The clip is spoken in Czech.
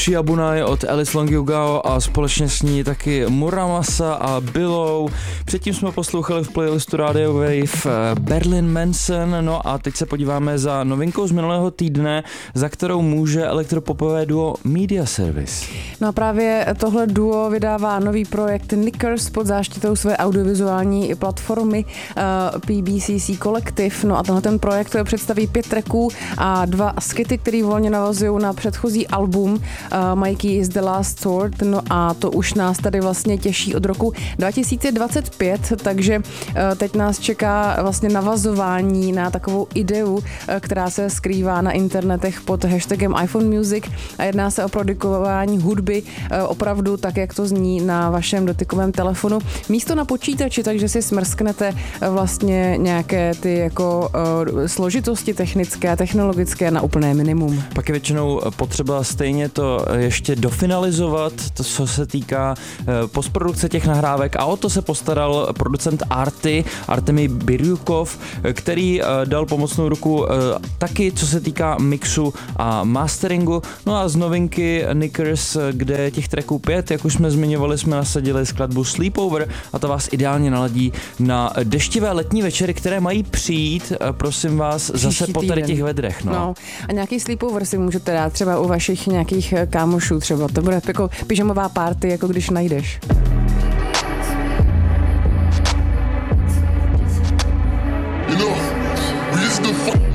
Shiabunai od Alice Longyugao a společně s ní taky Muramasa a Billow. Předtím jsme poslouchali v playlistu Radio Wave Berlin Manson, no a teď se podíváme za novinkou z minulého týdne, za kterou může elektropopové duo Media Service. No a právě tohle duo vydává nový projekt Knickers pod záštitou své audiovizuální platformy PBCC Collective. No a tenhle ten projekt představí 5 tracků a 2 skity, které volně navazují na předchozí album Mikey is the Last Sword. No a to už nás tady vlastně těší od roku 2025, takže teď nás čeká vlastně navazování na takovou ideu, která se skrývá na internetech pod hashtagem iPhone Music a jedná se o produkování hudby opravdu tak, jak to zní na vašem dotykovém telefonu. Místo na počítači, takže si smrsknete vlastně nějaké ty jako složitosti technické a technologické na úplné minimum. Pak je většinou potřeba stejně to ještě dofinalizovat, to co se týká postprodukce těch nahrávek a o to se postaral producent Artemi Biryukov, který dal pomocnou ruku taky, co se týká mixu a masteringu. No a z novinky Knickers, kde těch tracků 5, jak už jsme zmiňovali, jsme nasadili skladbu Sleepover a to vás ideálně naladí na deštivé letní večery, které mají přijít, prosím vás, zase po tady těch vedrech. No. A nějaký sleepover si můžete dát třeba u vašich nějakých kámošů třeba. To bude jako pyžamová party, jako když najdeš. You know, we used to